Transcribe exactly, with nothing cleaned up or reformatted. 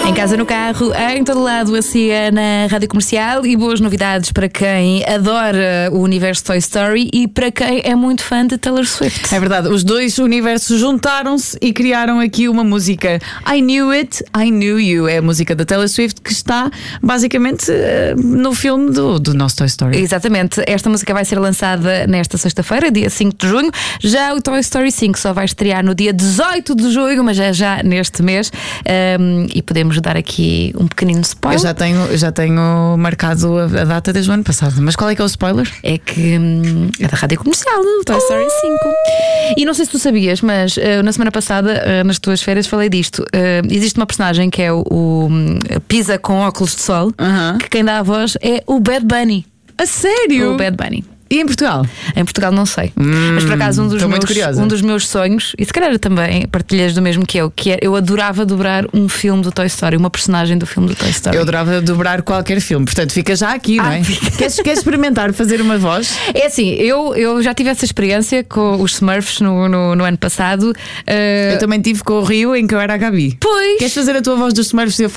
Em casa, no carro, em todo lado, assim na Rádio Comercial. E boas novidades para quem adora o universo Toy Story e para quem é muito fã de Taylor Swift. É verdade, os dois universos juntaram-se e criaram aqui uma música. I Knew It, I Knew You. É a música da Taylor Swift que está basicamente no filme do, do nosso Toy Story. Exatamente, esta música vai ser lançada nesta sexta-feira, dia cinco de junho. Já o Toy Story cinco só vai estrear no dia dezoito de junho, mas é já neste mês. um, E podemos dar aqui um pequenino spoiler. Eu já tenho, já tenho marcado a, a data desde o ano passado. Mas qual é que é o spoiler? É que hum, é da Rádio Comercial, o Toy Story cinco. E não sei se tu sabias, mas uh, na semana passada, uh, nas tuas férias, falei disto. uh, Existe uma personagem que é o, o um, Pisa com óculos de sol, uh-huh. que quem dá a voz é o Bad Bunny. A sério? O Bad Bunny. E em Portugal? Em Portugal não sei, hum, mas por acaso um dos, meus, um dos meus sonhos, e se calhar também partilhas do mesmo que eu, que é, eu adorava dobrar um filme do Toy Story, uma personagem do filme do Toy Story. Eu adorava dobrar qualquer filme, portanto fica já aqui, ah, não é? Queres, queres experimentar fazer uma voz? É assim, eu, eu já tive essa experiência com os Smurfs no, no, no ano passado. uh... Eu também tive com o Rio, em que eu era a Gabi. Pois. Queres fazer a tua voz dos Smurfs e eu